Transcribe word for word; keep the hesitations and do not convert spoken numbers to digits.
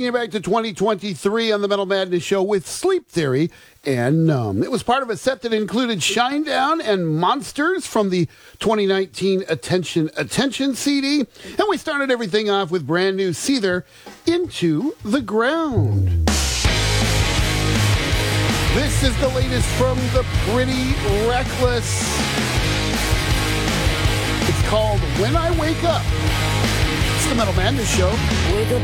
taking you back to twenty twenty-three on the Metal Madness Show with Sleep Theory and Numb. It was part of a set that included Shinedown and Monsters from the twenty nineteen Attention Attention C D. And we started everything off with brand new Seether, Into the Ground. This is the latest from the Pretty Reckless. It's called When I Wake Up. It's the Metal Madness Show. Wake up.